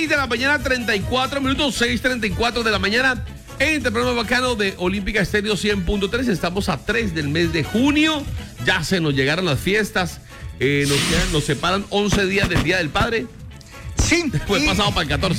6 de la mañana, 34 minutos, 6:34 de la mañana. En el programa bacano de Olímpica Estéreo 100.3. Estamos a 3 del mes de junio. Ya se nos llegaron las fiestas. Nos separan 11 días del Día del Padre. Sí. Fue pasado para el 14.